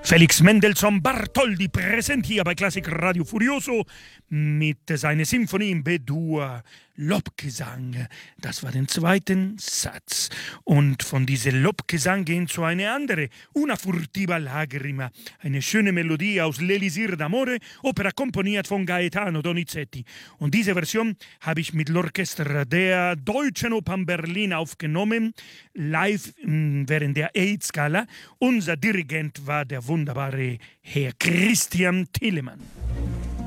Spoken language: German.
Felix Mendelssohn Bartholdy präsent hier bei Klassik Radio Furioso mit seiner Symphonie in B-Dur, Lobgesang. Das war den zweiten Satz. Und von diesem Lobgesang gehen zu einer anderen, Una furtiva lagrima, eine schöne Melodie aus L'Elisir d'Amore, Opera komponiert von Gaetano Donizetti. Und diese Version habe ich mit l'Orchester der Deutschen Opern Berlin aufgenommen, live während der AIDS-Gala. Unser Dirigent war der wunderbare Herr Christian Thielemann.